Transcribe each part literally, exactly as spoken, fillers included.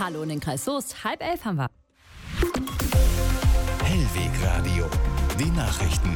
Hallo in den Kreis Soest. Halb elf haben wir. Hellweg Radio. Die Nachrichten.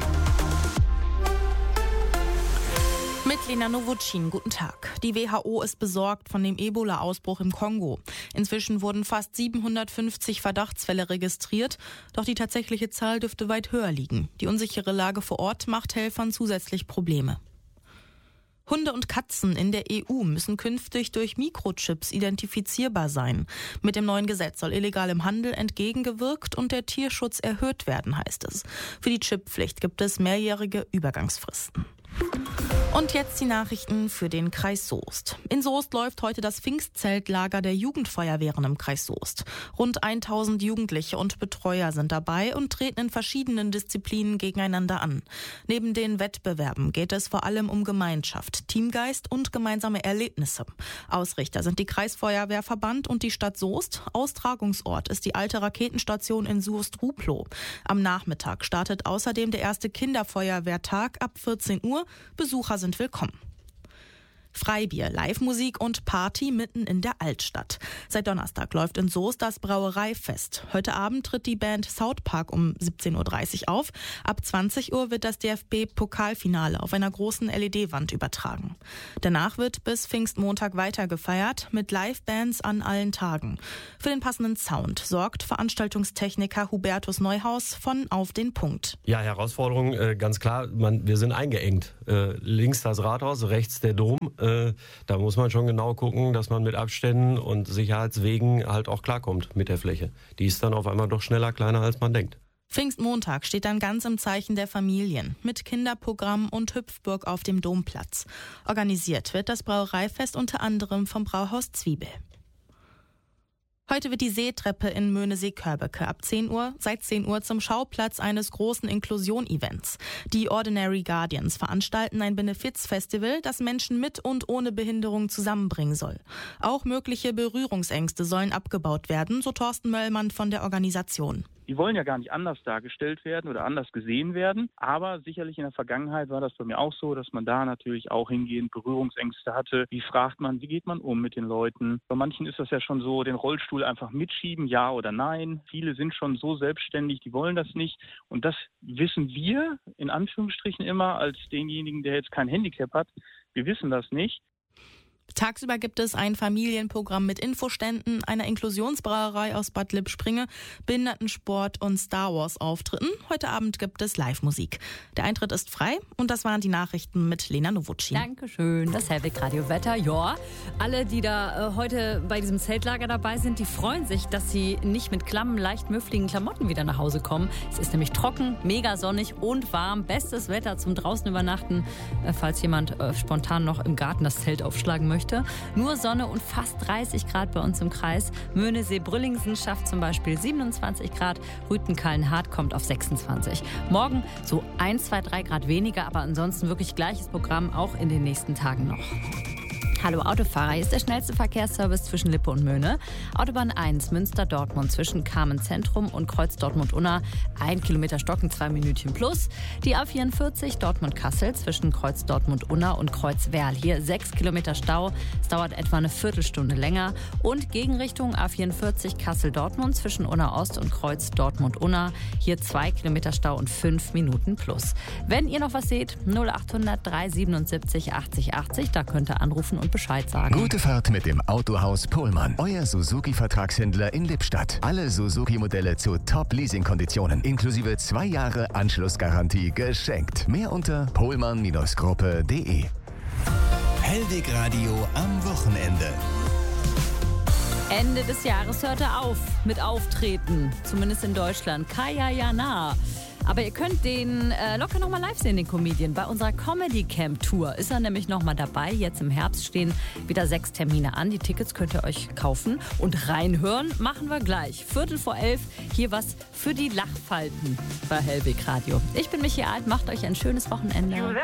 Mit Lena Nowotschin, guten Tag. Die W H O ist besorgt von dem Ebola-Ausbruch im Kongo. Inzwischen wurden fast siebenhundertfünfzig Verdachtsfälle registriert, doch die tatsächliche Zahl dürfte weit höher liegen. Die unsichere Lage vor Ort macht Helfern zusätzlich Probleme. Hunde und Katzen in der E U müssen künftig durch Mikrochips identifizierbar sein. Mit dem neuen Gesetz soll illegalem Handel entgegengewirkt und der Tierschutz erhöht werden, heißt es. Für die Chipppflicht gibt es mehrjährige Übergangsfristen. Und jetzt die Nachrichten für den Kreis Soest. In Soest läuft heute das Pfingstzeltlager der Jugendfeuerwehren im Kreis Soest. Rund tausend Jugendliche und Betreuer sind dabei und treten in verschiedenen Disziplinen gegeneinander an. Neben den Wettbewerben geht es vor allem um Gemeinschaft, Teamgeist und gemeinsame Erlebnisse. Ausrichter sind die Kreisfeuerwehrverband und die Stadt Soest. Austragungsort ist die alte Raketenstation in Soest-Ruplow. Am Nachmittag startet außerdem der erste Kinderfeuerwehrtag ab vierzehn Uhr. Besucher sind willkommen. Freibier, Live-Musik und Party mitten in der Altstadt. Seit Donnerstag läuft in Soest das Brauereifest. Heute Abend tritt die Band South Park um siebzehn Uhr dreißig auf. Ab zwanzig Uhr wird das D F B-Pokalfinale auf einer großen L E D-Wand übertragen. Danach wird bis Pfingstmontag weiter gefeiert mit Live-Bands an allen Tagen. Für den passenden Sound sorgt Veranstaltungstechniker Hubertus Neuhaus von Auf den Punkt. Ja, Herausforderung, äh, ganz klar, man, wir sind eingeengt. Äh, links das Rathaus, rechts der Dom. Äh, da muss man schon genau gucken, dass man mit Abständen und Sicherheitswegen halt auch klarkommt mit der Fläche. Die ist dann auf einmal doch schneller kleiner, als man denkt. Pfingstmontag steht dann ganz im Zeichen der Familien mit Kinderprogramm und Hüpfburg auf dem Domplatz. Organisiert wird das Brauereifest unter anderem vom Brauhaus Zwiebel. Heute wird die Seetreppe in Möhnesee-Körbecke ab zehn Uhr, seit zehn Uhr zum Schauplatz eines großen Inklusion-Events. Die Ordinary Guardians veranstalten ein Benefizfestival, das Menschen mit und ohne Behinderung zusammenbringen soll. Auch mögliche Berührungsängste sollen abgebaut werden, so Thorsten Möllmann von der Organisation. Die wollen ja gar nicht anders dargestellt werden oder anders gesehen werden. Aber sicherlich in der Vergangenheit war das bei mir auch so, dass man da natürlich auch hingehend Berührungsängste hatte. Wie fragt man, wie geht man um mit den Leuten? Bei manchen ist das ja schon so, den Rollstuhl einfach mitschieben, ja oder nein. Viele sind schon so selbstständig, die wollen das nicht. Und das wissen wir in Anführungsstrichen immer als denjenigen, der jetzt kein Handicap hat. Wir wissen das nicht. Tagsüber gibt es ein Familienprogramm mit Infoständen, einer Inklusionsbrauerei aus Bad Lippspringe, Behindertensport und Star Wars Auftritten. Heute Abend gibt es Live-Musik. Der Eintritt ist frei und das waren die Nachrichten mit Lena Nowotschin. Dankeschön. Das Hellweg Radio Wetter. Ja, alle, die da äh, heute bei diesem Zeltlager dabei sind, die freuen sich, dass sie nicht mit klammen, leicht müffligen Klamotten wieder nach Hause kommen. Es ist nämlich trocken, mega sonnig und warm. Bestes Wetter zum draußen übernachten, äh, falls jemand äh, spontan noch im Garten das Zelt aufschlagen möchte. Nur Sonne und fast dreißig Grad bei uns im Kreis. Möhnesee-Brüllingsen schafft zum Beispiel siebenundzwanzig Grad. Rüthen-Kallenhardt kommt auf sechsundzwanzig. Morgen so ein, zwei, drei Grad weniger, aber ansonsten wirklich gleiches Programm auch in den nächsten Tagen noch. Hallo Autofahrer, hier ist der schnellste Verkehrsservice zwischen Lippe und Möhne. Autobahn eins, Münster-Dortmund zwischen Kamen-Zentrum und Kreuz Dortmund-Unna. Ein Kilometer Stocken, zwei Minütchen plus. Die A vierundvierzig Dortmund-Kassel zwischen Kreuz Dortmund-Unna und Kreuz Werl. Hier sechs Kilometer Stau. Es dauert etwa eine Viertelstunde länger. Und Gegenrichtung A vierundvierzig Kassel-Dortmund zwischen Unna-Ost und Kreuz Dortmund-Unna. Hier zwei Kilometer Stau und fünf Minuten plus. Wenn ihr noch was seht, null achthundert drei siebenundsiebzig achtzig achtzig, da könnt ihr anrufen und Bescheid sagen. Gute Fahrt mit dem Autohaus Pohlmann. Euer Suzuki-Vertragshändler in Lippstadt. Alle Suzuki-Modelle zu Top-Leasing-Konditionen. Inklusive zwei Jahre Anschlussgarantie geschenkt. Mehr unter pohlmann Gruppe punkt de. Hellweg Radio am Wochenende. Ende des Jahres hört er auf mit Auftreten. Zumindest in Deutschland. Kaya Jana. Aber ihr könnt den äh, locker nochmal live sehen, den Comedian. Bei unserer Comedy Camp Tour ist er nämlich nochmal dabei. Jetzt im Herbst stehen wieder sechs Termine an. Die Tickets könnt ihr euch kaufen und reinhören. Machen wir gleich. Viertel vor elf. Hier was für die Lachfalten bei Hellweg Radio. Ich bin Michi Alt. Macht euch ein schönes Wochenende.